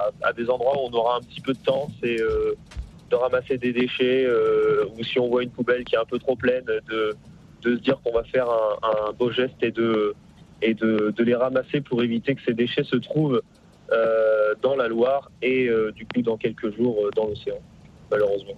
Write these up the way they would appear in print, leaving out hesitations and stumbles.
à des endroits où on aura un petit peu de temps, c'est de ramasser des déchets, ou si on voit une poubelle qui est un peu trop pleine, de se dire qu'on va faire un beau geste et de les ramasser pour éviter que ces déchets se trouvent dans la Loire et du coup dans quelques jours dans l'océan, malheureusement.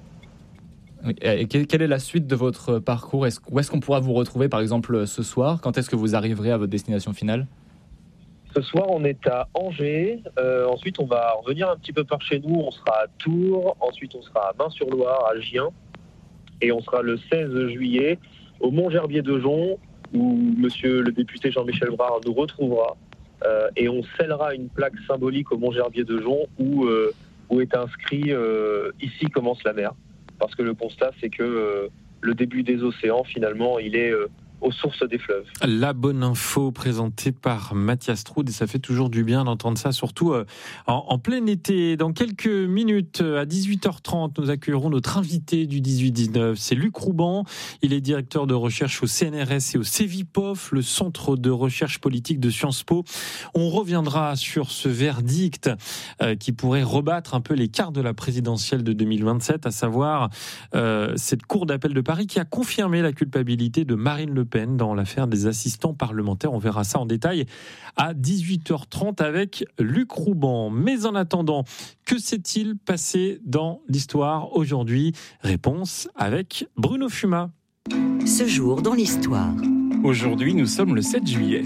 Et quelle est la suite de votre parcours ? Où est-ce qu'on pourra vous retrouver, par exemple, ce soir ? Quand est-ce que vous arriverez à votre destination finale ? Ce soir, on est à Angers. Ensuite, on va revenir un petit peu par chez nous. On sera à Tours. Ensuite, on sera à Main-sur-Loire, à Gien. Et on sera le 16 juillet au Mont-Gerbier-de-Jonc, où monsieur le député Jean-Michel Brard nous retrouvera. Et on scellera une plaque symbolique au Mont-Gerbier-de-Jonc où est inscrit « Ici commence la mer ». Parce que le constat, c'est que le début des océans, finalement, il est aux sources des fleuves. La bonne info présentée par Mathias Troud, et ça fait toujours du bien d'entendre ça, surtout en plein été. Dans quelques minutes, à 18h30, nous accueillerons notre invité du 18-19. C'est Luc Rouban. Il est directeur de recherche au CNRS et au CEVIPOF, le centre de recherche politique de Sciences Po. On reviendra sur ce verdict qui pourrait rebattre un peu les cartes de la présidentielle de 2027, à savoir cette cour d'appel de Paris qui a confirmé la culpabilité de Marine Le Pen dans l'affaire des assistants parlementaires. On verra ça en détail à 18h30 avec Luc Rouban. Mais en attendant, que s'est-il passé dans l'histoire aujourd'hui ? Réponse avec Bruno Fuma. Ce jour dans l'histoire. Aujourd'hui, nous sommes le 7 juillet.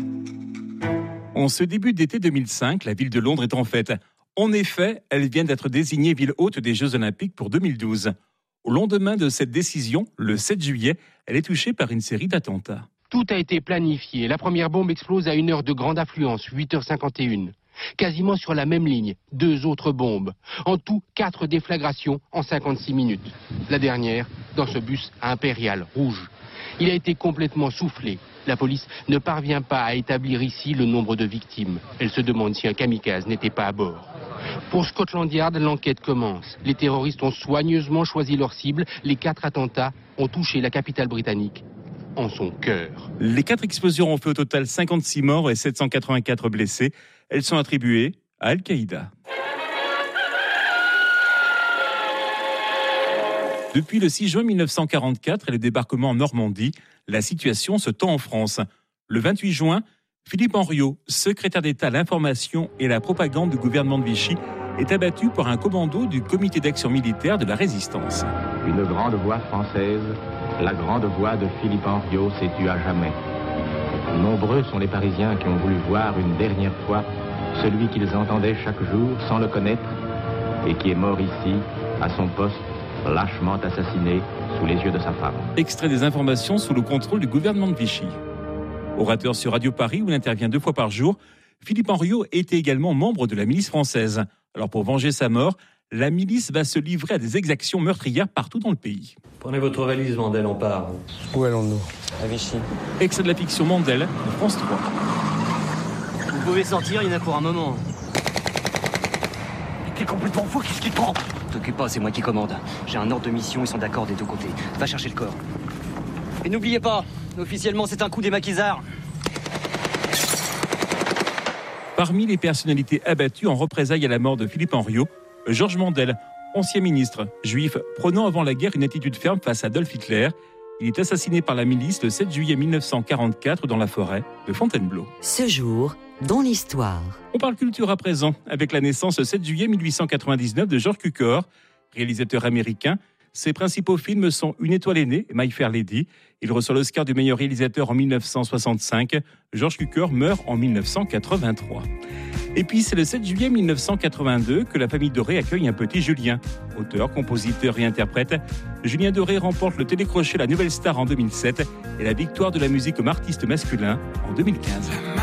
En ce début d'été 2005, la ville de Londres est en fête. En effet, elle vient d'être désignée ville hôte des Jeux Olympiques pour 2012. Au lendemain de cette décision, le 7 juillet, elle est touchée par une série d'attentats. Tout a été planifié. La première bombe explose à une heure de grande affluence, 8h51. Quasiment sur la même ligne, 2 autres bombes. En tout, 4 déflagrations en 56 minutes. La dernière, dans ce bus impérial rouge. Il a été complètement soufflé. La police ne parvient pas à établir ici le nombre de victimes. Elle se demande si un kamikaze n'était pas à bord. Pour Scotland Yard, l'enquête commence. Les terroristes ont soigneusement choisi leur cible. Les 4 attentats ont touché la capitale britannique en son cœur. Les 4 explosions ont fait au total 56 morts et 784 blessés. Elles sont attribuées à Al-Qaïda. Depuis le 6 juin 1944 et le débarquement en Normandie, la situation se tend en France. Le 28 juin, Philippe Henriot, secrétaire d'État à l'information et à la propagande du gouvernement de Vichy, est abattu par un commando du comité d'action militaire de la résistance. Une grande voix française, la grande voix de Philippe Henriot, s'est tue à jamais. Nombreux sont les Parisiens qui ont voulu voir une dernière fois celui qu'ils entendaient chaque jour sans le connaître et qui est mort ici, à son poste, lâchement assassiné sous les yeux de sa femme. Extrait des informations sous le contrôle du gouvernement de Vichy. Orateur sur Radio Paris où il intervient 2 fois par jour, Philippe Henriot était également membre de la milice française. Alors pour venger sa mort, la milice va se livrer à des exactions meurtrières partout dans le pays. Prenez votre valise, Mandel, on part. Où allons-nous ? À Vichy. Extrait de la fiction Mandel de France 3. Vous pouvez sortir, il y en a pour un moment. T'es complètement fou, qu'est-ce qui te prend ? T'occupe pas, c'est moi qui commande. J'ai un ordre de mission, ils sont d'accord des 2 côtés. Va chercher le corps. Et n'oubliez pas, officiellement c'est un coup des maquisards. Parmi les personnalités abattues en représailles à la mort de Philippe Henriot, Georges Mandel, ancien ministre, juif, prenant avant la guerre une attitude ferme face à Adolf Hitler. Il est assassiné par la milice le 7 juillet 1944 dans la forêt de Fontainebleau. Ce jour dans l'histoire. On parle culture à présent, avec la naissance le 7 juillet 1899 de George Cukor, réalisateur américain. Ses principaux films sont Une étoile est née et My Fair Lady. Il reçoit l'Oscar du meilleur réalisateur en 1965. George Cukor meurt en 1983. Et puis c'est le 7 juillet 1982 que la famille Doré accueille un petit Julien. Auteur, compositeur et interprète, Julien Doré remporte le télécrochet La Nouvelle Star en 2007 et la victoire de la musique comme artiste masculin en 2015.